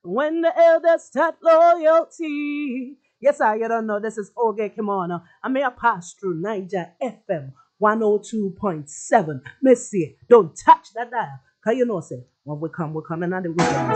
When the elders start loyalty. Yes, you don't know. This is Oge Kimono. I may have passed through Niger FM 102.7. Missy, don't touch that dial. Cause you know, say, when we come, we're coming and the weekend.